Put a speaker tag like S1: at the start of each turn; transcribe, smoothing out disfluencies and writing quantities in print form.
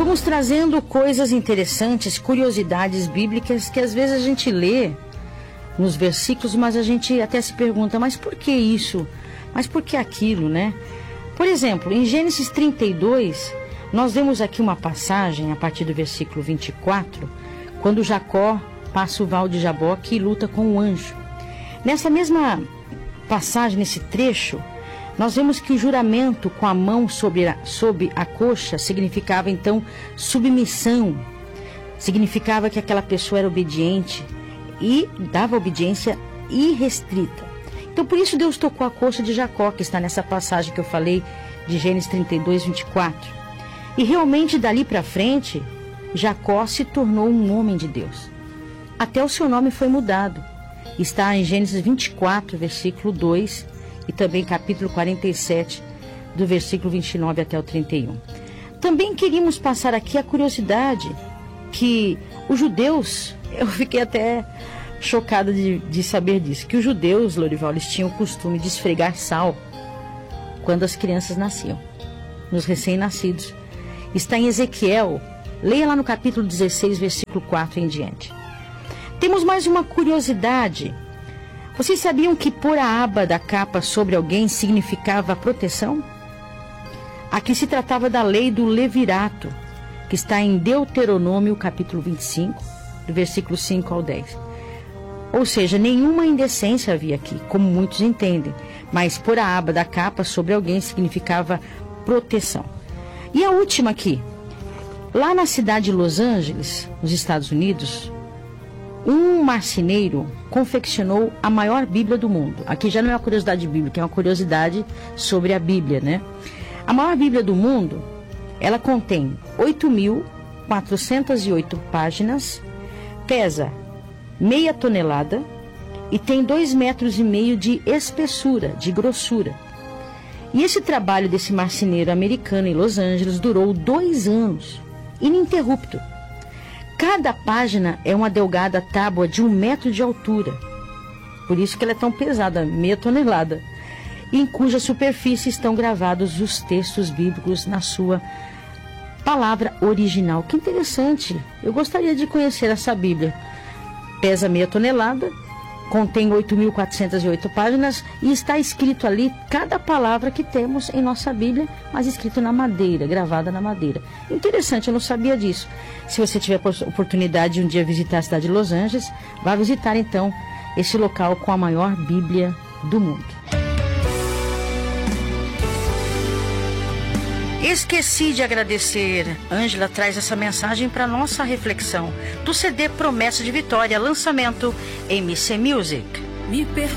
S1: Vamos trazendo coisas interessantes, curiosidades bíblicas que às vezes a gente lê nos versículos, mas a gente até se pergunta, mas por que isso? Mas por que aquilo, né? Por exemplo, em Gênesis 32, nós vemos aqui uma passagem, a partir do versículo 24, quando Jacó passa o val de Jaboque e luta com o anjo. Nessa mesma passagem, nesse trecho, nós vemos que o juramento com a mão sob a coxa significava então submissão, significava que aquela pessoa era obediente e dava obediência irrestrita. Então por isso Deus tocou a coxa de Jacó, que está nessa passagem que eu falei de Gênesis 32, 24. E realmente dali para frente, Jacó se tornou um homem de Deus. Até o seu nome foi mudado. Está em Gênesis 24, versículo 2, e também capítulo 47, do versículo 29 até o 31. Também queríamos passar aqui a curiosidade que os judeus, eu fiquei até chocada de saber disso, que os judeus, Lorival, eles tinham o costume de esfregar sal quando as crianças nasciam, nos recém-nascidos. Está em Ezequiel, leia lá no capítulo 16, versículo 4 em diante. Temos mais uma curiosidade. Vocês sabiam que pôr a aba da capa sobre alguém significava proteção? Aqui se tratava da lei do levirato, que está em Deuteronômio, capítulo 25, do versículo 5 ao 10. Ou seja, nenhuma indecência havia aqui, como muitos entendem, mas pôr a aba da capa sobre alguém significava proteção. E a última aqui, lá na cidade de Los Angeles, nos Estados Unidos, um marceneiro confeccionou a maior Bíblia do mundo. Aqui já não é uma curiosidade bíblica, é uma curiosidade sobre a Bíblia, né? A maior Bíblia do mundo, ela contém 8.408 páginas, pesa meia tonelada e tem 2,5 metros de espessura, de grossura. E esse trabalho desse marceneiro americano em Los Angeles durou 2 anos, ininterrupto. Cada página é uma delgada tábua de 1 metro de altura. Por isso que ela é tão pesada, meia tonelada. Em cuja superfície estão gravados os textos bíblicos na sua palavra original. Que interessante! Eu gostaria de conhecer essa Bíblia. Pesa meia tonelada, contém 8.408 páginas e está escrito ali cada palavra que temos em nossa Bíblia, mas escrito na madeira, gravada na madeira. Interessante, eu não sabia disso. Se você tiver a oportunidade de um dia visitar a cidade de Los Angeles, vá visitar então esse local com a maior Bíblia do mundo. Esqueci de agradecer. Ângela traz essa mensagem para nossa reflexão do CD Promessa de Vitória, lançamento MC Music.